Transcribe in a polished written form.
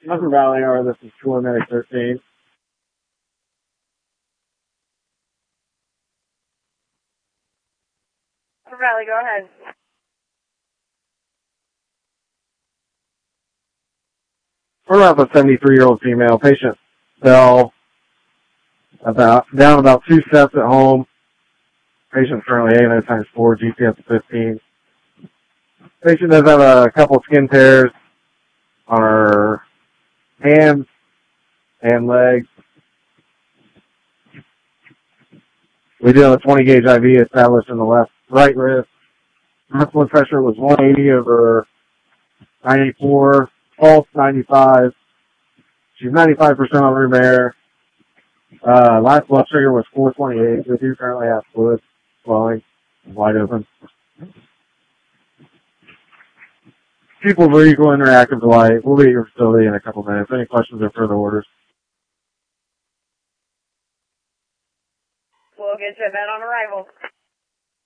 Upper Valley Hour, this is Tour Medic 13. Upper Valley, go ahead. We're about a 73-year-old female. Patient fell down about 2 steps at home. Patient currently AMO times 4, GPS 15. Patient does have a couple skin tears on her hands and legs. We do have a 20 gauge IV established in the right wrist. Her blood pressure was 180 over 94, pulse 95. She's 95% on room air. Last blood sugar was 428. We do currently have fluid flowing, wide open. People with equal interactive delight. We'll be at your facility in a couple minutes. Any questions or further orders? We'll get you a bed on arrival.